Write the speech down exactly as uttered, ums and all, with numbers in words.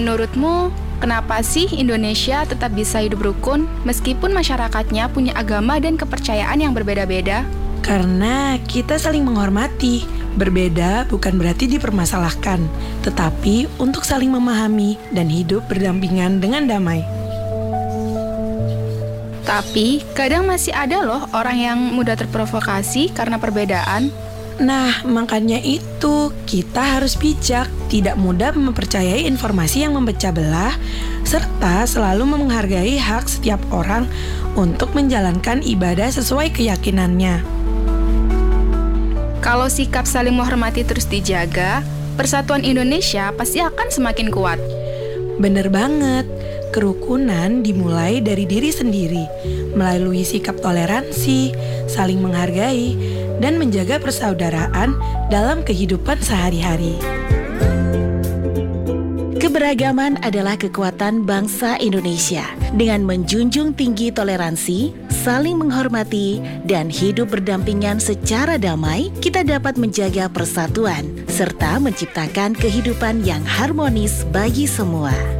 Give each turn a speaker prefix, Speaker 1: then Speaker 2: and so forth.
Speaker 1: Menurutmu, kenapa sih Indonesia tetap bisa hidup rukun meskipun masyarakatnya punya agama dan kepercayaan yang berbeda-beda?
Speaker 2: Karena kita saling menghormati. Berbeda bukan berarti dipermasalahkan, tetapi untuk saling memahami dan hidup berdampingan dengan damai.
Speaker 1: Tapi, kadang masih ada loh orang yang mudah terprovokasi karena perbedaan.
Speaker 2: Nah, makanya itu kita harus bijak, tidak mudah mempercayai informasi yang memecah belah, serta selalu menghargai hak setiap orang untuk menjalankan ibadah sesuai keyakinannya.
Speaker 1: Kalau sikap saling menghormati terus dijaga, persatuan Indonesia pasti akan semakin kuat.
Speaker 2: Bener banget, kerukunan dimulai dari diri sendiri, melalui sikap toleransi, saling menghargai, dan menjaga persaudaraan dalam kehidupan sehari-hari.
Speaker 3: Keberagaman adalah kekuatan bangsa Indonesia. Dengan menjunjung tinggi toleransi, saling menghormati, dan hidup berdampingan secara damai, kita dapat menjaga persatuan serta menciptakan kehidupan yang harmonis bagi semua.